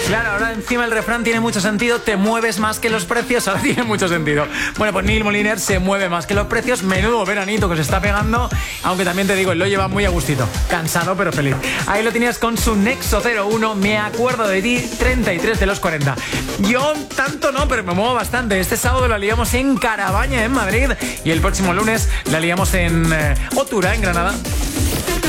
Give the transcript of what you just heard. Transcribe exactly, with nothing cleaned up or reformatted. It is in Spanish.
Claro, ahora encima el refrán tiene mucho sentido. Te mueves más que los precios, ahora tiene mucho sentido. Bueno, pues Neil Moliner se mueve más que los precios. Menudo veranito que se está pegando. Aunque también te digo, él lo lleva muy a gustito. Cansado pero feliz. Ahí lo tenías con su Nexo cero uno. Me acuerdo de ti, treinta y tres de los cuarenta. Yo tanto no, pero me muevo bastante. Este sábado la liamos en Carabaña, en Madrid. Y el próximo lunes la liamos en eh, Otura, en Granada.